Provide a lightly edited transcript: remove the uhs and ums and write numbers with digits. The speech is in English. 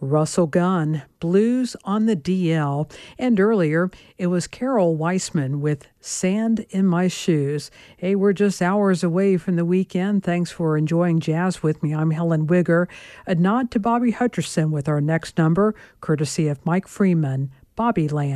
Russell Gunn, Blues on the DL. And earlier, it was Carol Weissman with Sand in My Shoes. Hey, we're just hours away from the weekend. Thanks for enjoying jazz with me. I'm Helen Wigger. A nod to Bobby Hutcherson with our next number, courtesy of Mike Freeman, Bobby Land.